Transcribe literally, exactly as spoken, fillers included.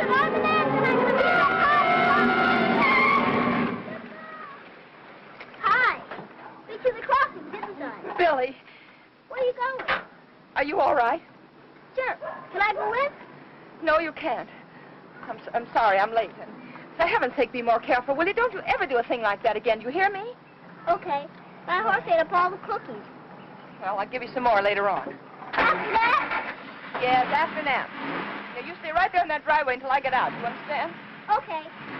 of all the names, and I'm going to be so Hi. We to the crossing, didn't I? Billy. Where are you going? Are you all right? Sure. Can I go with? No, you can't. I'm, so, I'm sorry, I'm late. And for heaven's sake, be more careful, will you? Don't you ever do a thing like that again. Do you hear me? Okay. My horse ate up all the cookies. Well, I'll give you some more later on. After that? Yes, after nap. Now, you stay right there in that driveway until I get out. You understand? Okay.